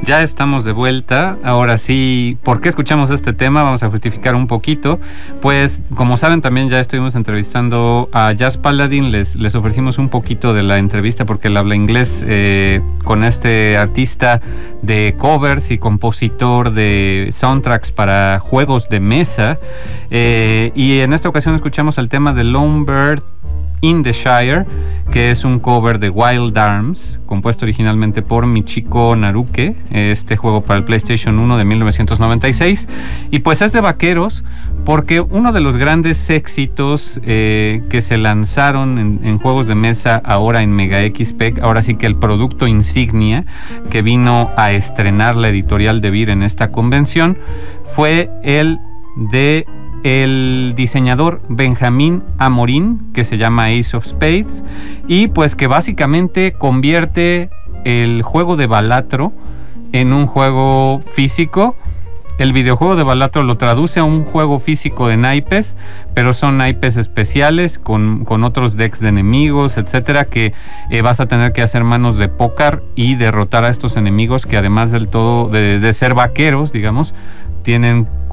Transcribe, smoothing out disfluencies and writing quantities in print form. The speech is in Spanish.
Ya estamos de vuelta. Ahora sí, ¿por qué escuchamos este tema? Vamos a justificar un poquito. Pues, como saben, también ya estuvimos entrevistando a Jazz Paladin. Les ofrecimos un poquito de la entrevista porque él habla inglés con este artista de covers y compositor de soundtracks para juegos de mesa. Y en esta ocasión escuchamos el tema de Lone Bird in the Shire, que es un cover de Wild Arms, compuesto originalmente por Michiko Naruke, este juego para el PlayStation 1 de 1996. Y pues es de vaqueros, porque uno de los grandes éxitos que se lanzaron en juegos de mesa ahora en Mega XP, ahora sí que el producto insignia que vino a estrenar la editorial de Beer en esta convención, fue el de el diseñador Benjamín Amorín, que se llama Ace of Spades, y pues que básicamente convierte el juego de Balatro en un juego físico. El videojuego de Balatro lo traduce a un juego físico de naipes, pero son naipes especiales con otros decks de enemigos, etcétera, que vas a tener que hacer manos de póker y derrotar a estos enemigos que, además del todo de ser vaqueros, digamos, tienen